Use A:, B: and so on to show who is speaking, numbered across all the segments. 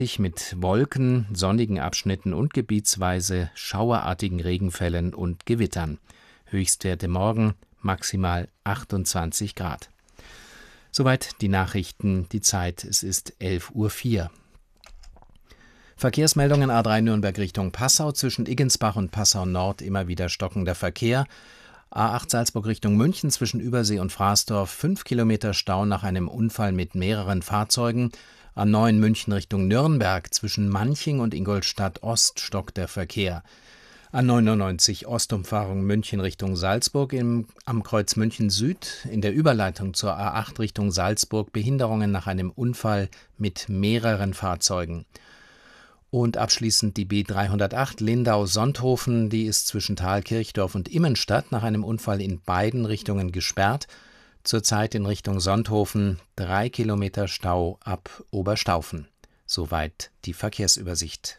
A: mit Wolken, sonnigen Abschnitten und gebietsweise schauerartigen Regenfällen und Gewittern. Höchstwerte morgen maximal 28 Grad. Soweit die Nachrichten, die Zeit, es ist 11:04 Uhr. Verkehrsmeldungen A3 Nürnberg Richtung Passau, zwischen Iggensbach und Passau Nord immer wieder stockender Verkehr. A8 Salzburg Richtung München, zwischen Übersee und Fraßdorf 5 Kilometer Stau nach einem Unfall mit mehreren Fahrzeugen. A9 München Richtung Nürnberg, zwischen Manching und Ingolstadt Ost stockt der Verkehr. A99 Ostumfahrung München Richtung Salzburg am Kreuz München Süd, in der Überleitung zur A8 Richtung Salzburg Behinderungen nach einem Unfall mit mehreren Fahrzeugen. Und abschließend die B308 Lindau-Sonthofen, die ist zwischen Thalkirchdorf und Immenstadt nach einem Unfall in beiden Richtungen gesperrt. Zurzeit in Richtung Sonthofen 3 Kilometer Stau ab Oberstaufen. Soweit die Verkehrsübersicht.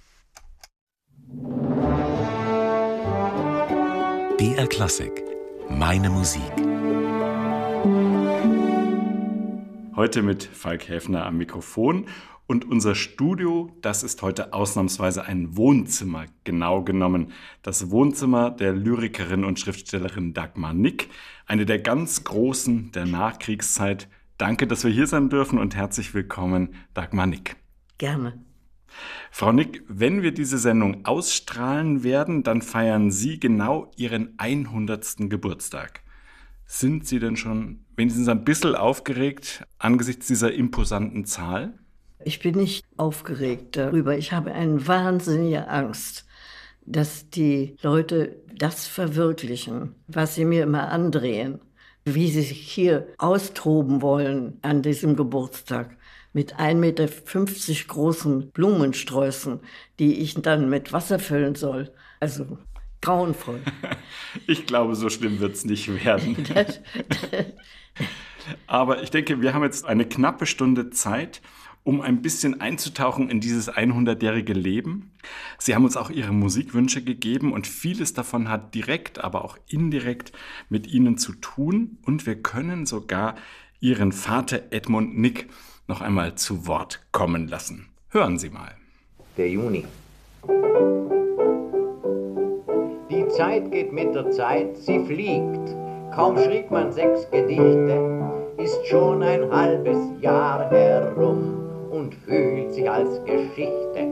B: BR Klassik, meine Musik.
C: Heute mit Falk Häfner am Mikrofon. Und unser Studio, das ist heute ausnahmsweise ein Wohnzimmer, genau genommen das Wohnzimmer der Lyrikerin und Schriftstellerin Dagmar Nick, eine der ganz Großen der Nachkriegszeit. Danke, dass wir hier sein dürfen und herzlich willkommen, Dagmar Nick.
D: Gerne.
C: Frau Nick, wenn wir diese Sendung ausstrahlen werden, dann feiern Sie genau Ihren 100. Geburtstag. Sind Sie denn schon wenigstens ein bisschen aufgeregt angesichts dieser imposanten Zahl?
D: Ich bin nicht aufgeregt darüber. Ich habe eine wahnsinnige Angst, dass die Leute das verwirklichen, was sie mir immer andrehen, wie sie sich hier austoben wollen an diesem Geburtstag mit 1,50 Meter großen Blumensträußen, die ich dann mit Wasser füllen soll. Also grauenvoll.
C: Ich glaube, so schlimm wird es nicht werden. Aber ich denke, wir haben jetzt eine knappe Stunde Zeit, um ein bisschen einzutauchen in dieses 100-jährige Leben. Sie haben uns auch Ihre Musikwünsche gegeben und vieles davon hat direkt, aber auch indirekt mit Ihnen zu tun. Und wir können sogar Ihren Vater Edmund Nick noch einmal zu Wort kommen lassen. Hören Sie mal.
E: Der Juni. Die Zeit geht mit der Zeit, sie fliegt. Kaum schrieb man 6 Gedichte, ist schon ein halbes Jahr herum und fühlt sich als Geschichte.